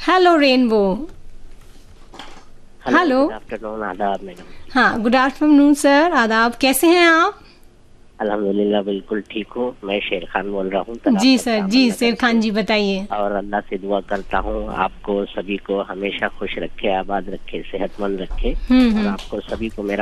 Hello rainbow. Hello. Good afternoon, आदाब madam. हाँ, good afternoon sir, आदाब। कैसे हैं आप? अल्हम्दुलिल्लाह बिल्कुल ठीक हूँ। मैं शेर खान बोल रहा हूँ जी तलाबत सर, जी दामन नगर शेर खान से। जी, बताइए। और अल्लाह से दुआ करता हूँ आपको सभी को हमेशा खुश रखे, आबाद रखे, सेहतमंद रखे। और हम्म। आपको सभी को मेरा